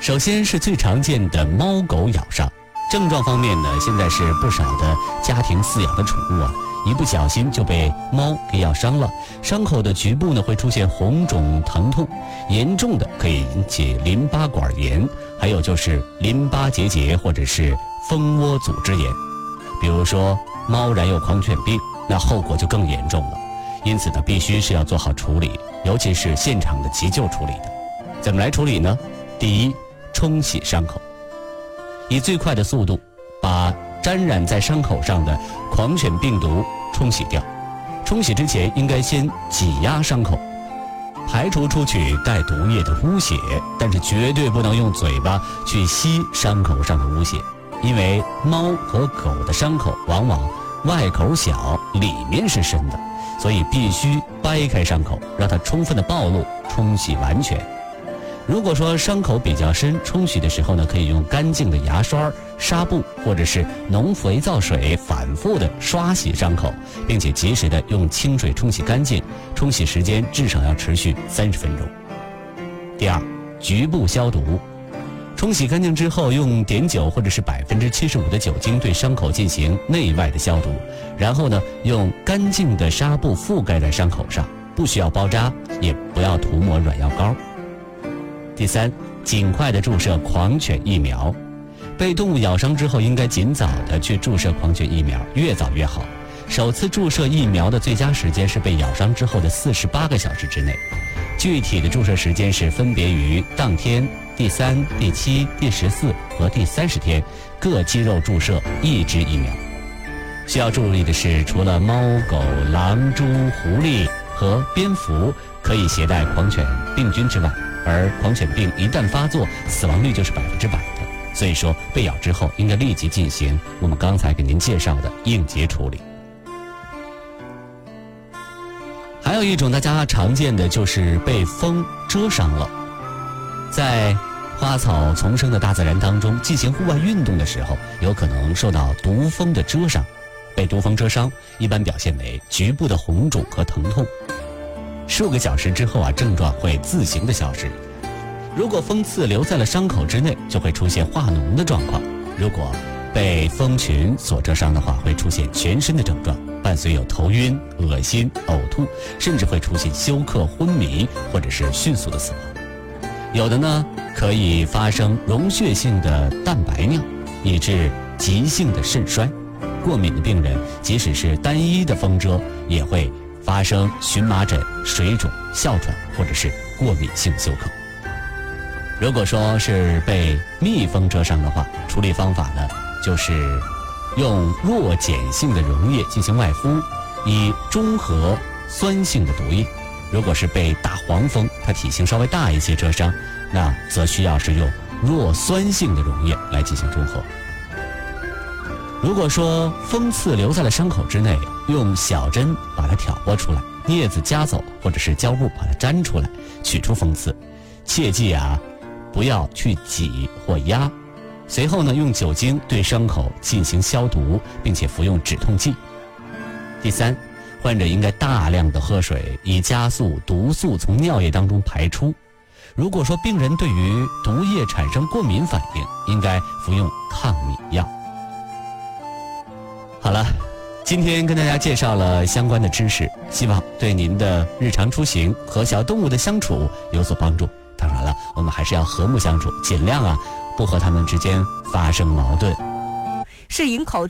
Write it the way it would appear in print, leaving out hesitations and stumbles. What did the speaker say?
首先是最常见的猫狗咬伤，症状方面呢，现在是不少的家庭饲养的宠物啊，一不小心就被猫给咬伤了，伤口的局部呢会出现红肿疼痛，严重的可以引起淋巴管炎，还有就是淋巴结节或者是蜂窝组织炎。比如说猫染有狂犬病，那后果就更严重了，因此呢必须是要做好处理，尤其是现场的急救处理的。怎么来处理呢？第一，冲洗伤口，以最快的速度把沾染在伤口上的狂犬病毒冲洗掉。冲洗之前应该先挤压伤口，排除出去带毒液的污血，但是绝对不能用嘴巴去吸伤口上的污血，因为猫和狗的伤口往往外口小，里面是深的，所以必须掰开伤口，让它充分的暴露，冲洗完全。如果说伤口比较深，冲洗的时候呢，可以用干净的牙刷、纱布或者是浓肥皂水反复的刷洗伤口，并且及时的用清水冲洗干净，冲洗时间至少要持续30分钟。第二，局部消毒，冲洗干净之后，用碘酒或者是75%的酒精对伤口进行内外的消毒，然后呢，用干净的纱布覆盖在伤口上，不需要包扎，也不要涂抹软药膏。第三，尽快的注射狂犬疫苗。被动物咬伤之后，应该尽早的去注射狂犬疫苗，越早越好。首次注射疫苗的最佳时间是被咬伤之后的48个小时之内，具体的注射时间是分别于当天、第3、第7、第14和第30天各肌肉注射1支疫苗。需要注意的是，除了猫、狗、狼、猪、狐狸和蝙蝠可以携带狂犬病菌之外，而狂犬病一旦发作，死亡率就是100%的。所以说，被咬之后应该立即进行我们刚才给您介绍的应急处理。还有一种大家常见的就是被风蛰伤了。在花草丛生的大自然当中进行户外运动的时候，有可能受到毒蜂的蛰伤。被毒蜂蛰伤一般表现为局部的红肿和疼痛，15个小时之后症状会自行的消失。如果蜂刺留在了伤口之内，就会出现化脓的状况。如果被蜂群所蛰伤的话，会出现全身的症状，伴随有头晕、恶心、呕吐，甚至会出现休克、昏迷或者是迅速的死亡。有的呢，可以发生溶血性的蛋白尿，以致急性的肾衰。过敏的病人，即使是单一的蜂蛰，也会发生荨麻疹、水肿、哮喘或者是过敏性休克。如果说是被蜜蜂蛰伤的话，处理方法呢，就是用弱碱性的溶液进行外敷，以中和酸性的毒液。如果是被大黄蜂，它体型稍微大一些蛰伤，那则需要是用弱酸性的溶液来进行中和。如果说蜂刺留在了伤口之内，用小针把它挑拨出来，镊子夹走，或者是胶布把它粘出来，取出蜂刺。切记不要去挤或压。随后呢，用酒精对伤口进行消毒，并且服用止痛剂。第三，患者应该大量的喝水，以加速毒素从尿液当中排出。如果说病人对于毒液产生过敏反应，应该服用抗敏药。好了，今天跟大家介绍了相关的知识，希望对您的日常出行和小动物的相处有所帮助。当然了，我们还是要和睦相处，尽量不和它们之间发生矛盾。 是营口